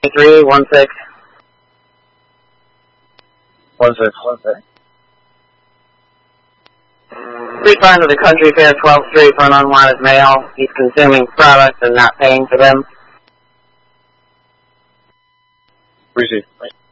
2316. 1616. Respond to the Country Fair 12th Street for an unwanted male. He's consuming products and not paying for them. Receive.